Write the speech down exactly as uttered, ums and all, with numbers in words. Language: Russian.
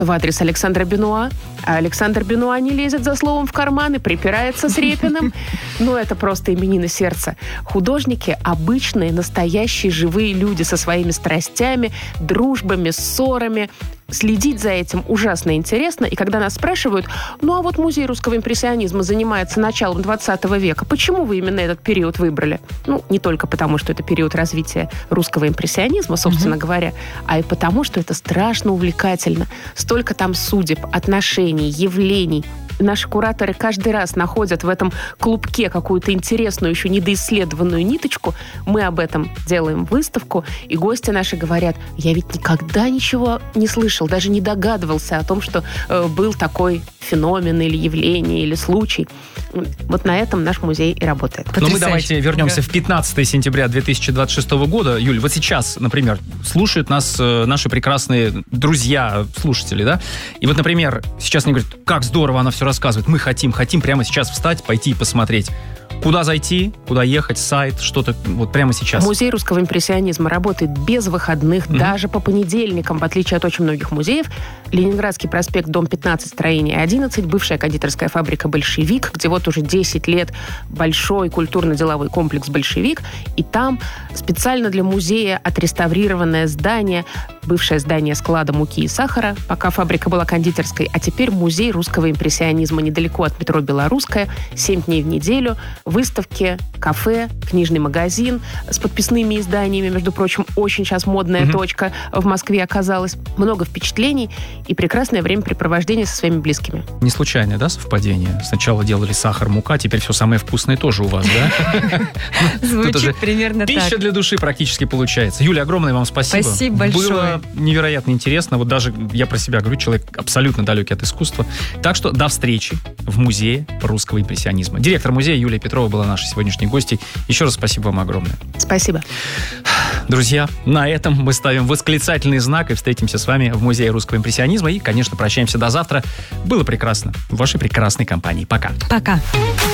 в адрес Александра Бенуа, а Александр Бенуа не лезет за словом в карман и припирается с Репиным. Ну, это просто именины сердца. Художники – обычные, настоящие, живые люди со своими страстями, дружбами, ссорами. Следить за этим ужасно интересно. И когда нас спрашивают, ну, а вот музей русского импрессионизма занимается началом двадцатого века, почему вы именно этот период выбрали? Ну, не только потому, что это период развития русского импрессионизма, собственно mm-hmm. говоря, а и потому, что это страшно увлекательно. Столько там судеб, отношений, явлений. Наши кураторы каждый раз находят в этом клубке какую-то интересную, еще недоисследованную ниточку. Мы об этом делаем выставку, и гости наши говорят, я ведь никогда ничего не слышал, даже не догадывался о том, что э, был такой феномен или явление, или случай. Вот на этом наш музей и работает. Но мы давайте вернемся в пятнадцатое сентября две тысячи двадцать шестого года. Юль, вот сейчас, например, слушают нас э, наши прекрасные друзья, слушатели, да? И вот, например, сейчас они говорят, как здорово она все рассказывает. Мы хотим, хотим прямо сейчас встать, пойти и посмотреть. Куда зайти, куда ехать, сайт, что-то вот прямо сейчас. Музей русского импрессионизма работает без выходных, mm-hmm. даже по понедельникам, в отличие от очень многих музеев. Ленинградский проспект, дом пятнадцать, строение одиннадцать, бывшая кондитерская фабрика «Большевик», где вот уже десять лет большой культурно-деловой комплекс «Большевик». И там специально для музея отреставрированное здание, бывшее здание склада муки и сахара, пока фабрика была кондитерской, а теперь музей русского импрессионизма недалеко от метро «Белорусская», семь дней в неделю, выставки, кафе, книжный магазин с подписными изданиями, между прочим, очень сейчас модная mm-hmm. точка в Москве оказалась. Много впечатлений и прекрасное времяпрепровождение со своими близкими. Не случайное, да, совпадение? Сначала делали сахар, мука, теперь все самое вкусное тоже у вас, да? Звучит примерно так. Пища для души практически получается. Юля, огромное вам спасибо. Спасибо большое. Было невероятно интересно. Вот даже я про себя говорю, человек абсолютно далекий от искусства. Так что до встречи в музее русского импрессионизма. Директор музея Юлия Петрова была нашей сегодняшней гостьей. Еще раз спасибо вам огромное. Спасибо. Друзья, на этом мы ставим восклицательный знак и встретимся с вами в Музее русского импрессионизма. И, конечно, прощаемся до завтра. Было прекрасно в вашей прекрасной компании. Пока. Пока.